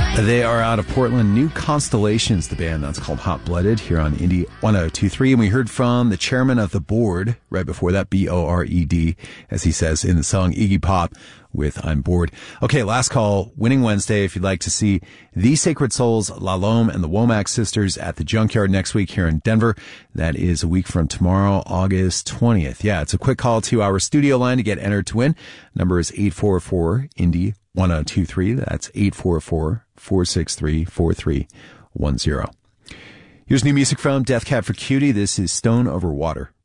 They are out of Portland. New Constellations, the band. That's called Hot Blooded here on Indie 1023. And we heard from the chairman of the board right before that, B-O-R-E-D, as he says in the song Iggy Pop with I'm Bored. Okay, last call, Winning Wednesday. If you'd like to see The Sacred Souls, La Lome, and the Womack Sisters at the Junkyard next week here in Denver. That is a week from tomorrow, August 20th. Yeah, it's a quick call to our studio line to get entered to win. Number is 844-INDIE 1023. That's 844-463-4310. Here's new music from Death Cab for Cutie. This is Stone Over Water.